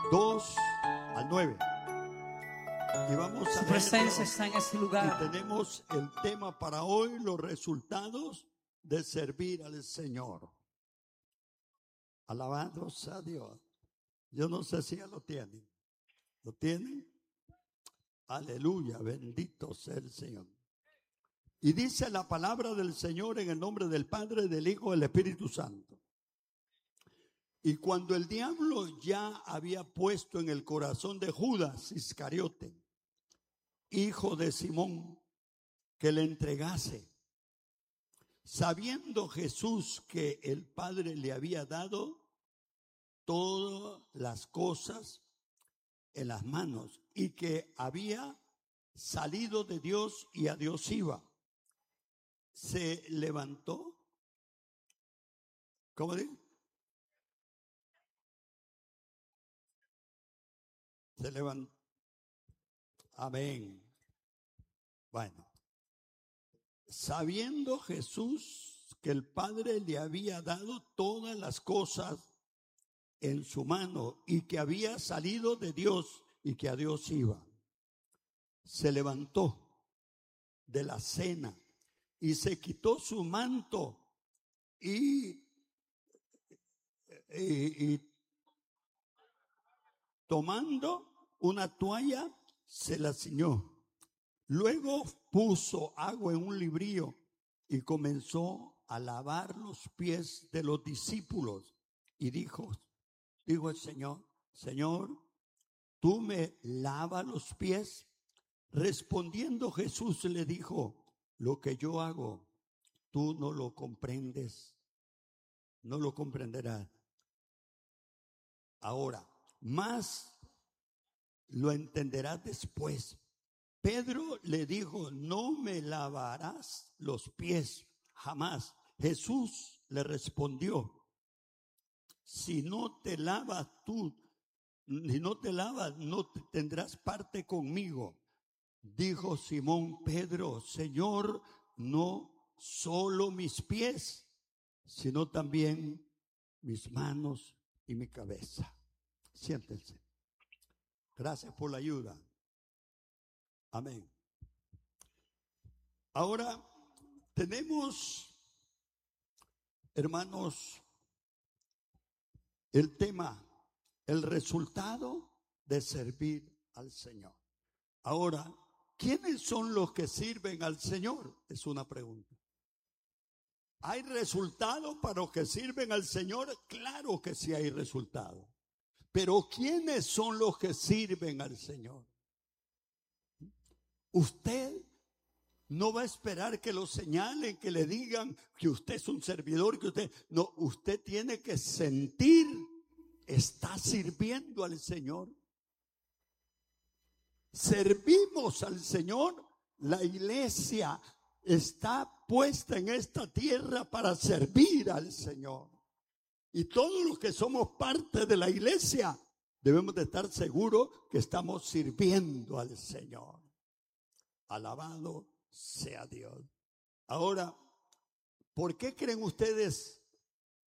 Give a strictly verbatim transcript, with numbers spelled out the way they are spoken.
dos al nueve. Y vamos a Su presencia está en ese y lugar. tenemos el tema para hoy, los resultados de servir al Señor. Alabados a Dios. Yo no sé si ya lo tienen. ¿Lo tienen? Aleluya, bendito sea el Señor. Y dice la palabra del Señor en el nombre del Padre, del Hijo y del Espíritu Santo. Y cuando el diablo ya había puesto en el corazón de Judas Iscariote, hijo de Simón, que le entregase, sabiendo Jesús que el Padre le había dado todas las cosas en las manos y que había salido de Dios y a Dios iba, se levantó. ¿Cómo dice? Se levantó. Amén. Bueno, sabiendo Jesús que el Padre le había dado todas las cosas en su mano y que había salido de Dios y que a Dios iba, se levantó de la cena y se quitó su manto y, y, y tomando una toalla se la ciñó. Luego puso agua en un librillo y comenzó a lavar los pies de los discípulos y dijo, dijo el Señor, Señor, ¿tú me lavas los pies? Respondiendo Jesús le dijo, lo que yo hago, tú no lo comprendes, no lo comprenderás ahora, más lo entenderás después. Pedro le dijo, no me lavarás los pies jamás. Jesús le respondió, si no te lavas tú, si no te lavas, no tendrás parte conmigo. Dijo Simón Pedro, Señor, no solo mis pies, sino también mis manos y mi cabeza. Siéntense. Gracias por la ayuda. Amén. Ahora tenemos, hermanos, el tema, el resultado de servir al Señor. Ahora, ¿quiénes son los que sirven al Señor? Es una pregunta. ¿Hay resultados para los que sirven al Señor? Claro que sí hay resultados. Pero ¿quiénes son los que sirven al Señor? Usted no va a esperar que lo señalen, que le digan que usted es un servidor, que usted... No, usted tiene que sentir, está sirviendo al Señor. Servimos al Señor. La iglesia está puesta en esta tierra para servir al Señor. Y todos los que somos parte de la iglesia debemos de estar seguros que estamos sirviendo al Señor. Alabado sea Dios. Ahora, ¿por qué creen ustedes